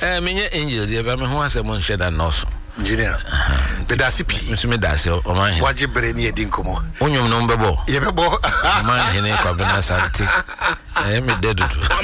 Menye angel dey ba me ho asem nhye da noso engineer the dasipi me dase o man waje bre ne edi nkomo onyom no mbebo ye bebo man hene kwa bena sante me dedudu